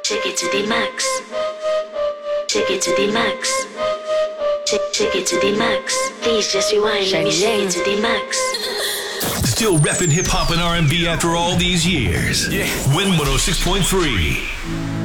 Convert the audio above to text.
Take it to the max. Take it to the max. Take it to the max. Please just rewind. Let me take it to the max. Still repping hip hop and R&B after all these years. Yeah. Win 106.3.